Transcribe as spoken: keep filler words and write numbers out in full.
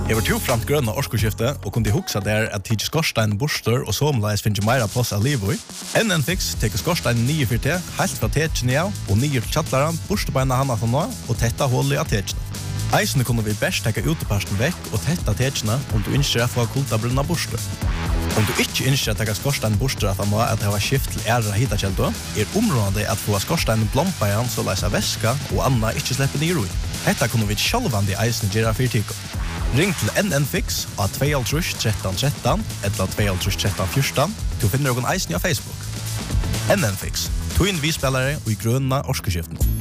Jeg var to framt grønne årskoskifte og kunne huksa der at tidsi skorstein borster og somleis finnes meira plass av livet. N N Fix teker skorstein nye for te, helt fra tekene av og nye til tjattlaran, borstebeina hana fra nå og tetta hullet av tekene. Eisene kunne vi best teka uteparsten vekk og tetta tekene om du innskjer å få kultabrunna borster. Om du ikke innskjer å teka skorstein borster at han nå at det var skift til æra hitakjeldo, er området at få skorstein blompa igjen så leis av væska og anna ikke slipper nye roi. Hetta kunne vi sjálvandi eisene gjøre for tiko. Ring til N N Fix av två tre tretton tretton eller två tre tretton fjorton. Du finner noen eisen på Facebook. N N Fix, to in vi spelare og i grønna årskeskiften.